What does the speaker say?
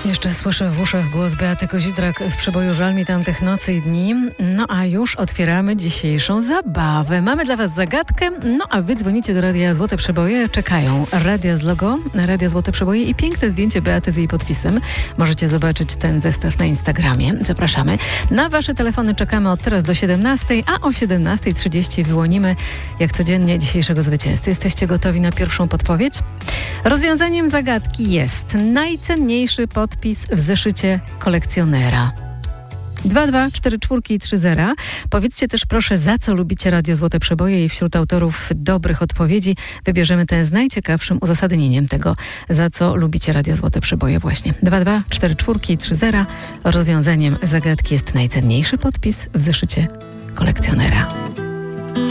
Jeszcze słyszę w uszach głos Beaty Kozidrak w przeboju Żal mi tamtych nocy i dni. No a już otwieramy dzisiejszą zabawę. Mamy dla was zagadkę, no a wy dzwonicie do Radia Złote Przeboje. Czekają radia z logo, Radia Złote Przeboje i piękne zdjęcie Beaty z jej podpisem. Możecie zobaczyć ten zestaw na Instagramie. Zapraszamy. Na wasze telefony czekamy od teraz do 17:00, a o 17:30 wyłonimy jak codziennie dzisiejszego zwycięzcy. Jesteście gotowi na pierwszą podpowiedź? Rozwiązaniem zagadki jest najcenniejszy podpis w zeszycie kolekcjonera. 2244330. Powiedzcie też proszę, za co lubicie Radio Złote Przeboje i wśród autorów dobrych odpowiedzi wybierzemy ten z najciekawszym uzasadnieniem tego, za co lubicie Radio Złote Przeboje właśnie. 2244330. Rozwiązaniem zagadki jest najcenniejszy podpis w zeszycie kolekcjonera.